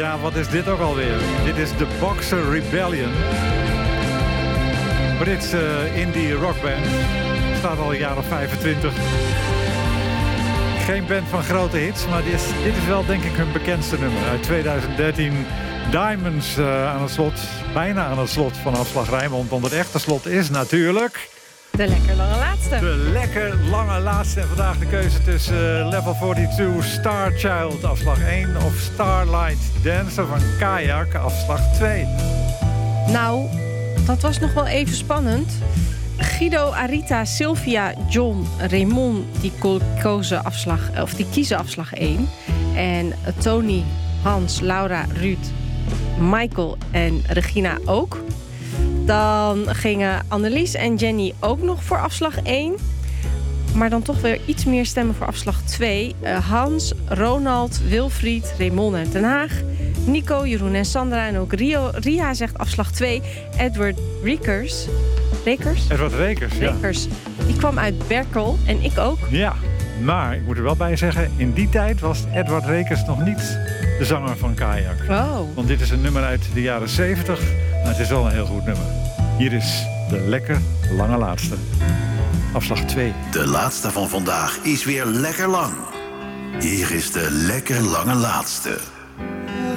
Ja, wat is dit ook alweer? Dit is de Boxer Rebellion. Britse indie rockband. Staat al een jaar of 25. Geen band van grote hits, maar dit is wel denk ik hun bekendste nummer. Uit 2013, Diamonds aan het slot. Bijna aan het slot van Afslag Rijnmond. Want het echte slot is natuurlijk... De lekker lange laatste. De lekker lange laatste. En vandaag de keuze tussen Level 42, Star Child, afslag 1... of Starlight Dancer van Kayak, afslag 2. Nou, dat was nog wel even spannend. Guido, Arita, Sylvia, John, Raymond, die kiezen afslag 1. En Tony, Hans, Laura, Ruud, Michael en Regina ook. Dan gingen Annelies en Jenny ook nog voor afslag 1. Maar dan toch weer iets meer stemmen voor afslag 2. Hans, Ronald, Wilfried, Raymond en Den Haag. Nico, Jeroen en Sandra. En ook Ria zegt afslag 2. Edward Rekers. Edward Rekers, ja. Die kwam uit Berkel en ik ook. Ja, maar ik moet er wel bij zeggen... in die tijd was Edward Rekers nog niet de zanger van Kayak. Oh. Want dit is een nummer uit de jaren 70... maar het is wel een heel goed nummer. Hier is de lekker lange laatste. Afslag 2. De laatste van vandaag is weer lekker lang. Hier is de lekker lange laatste.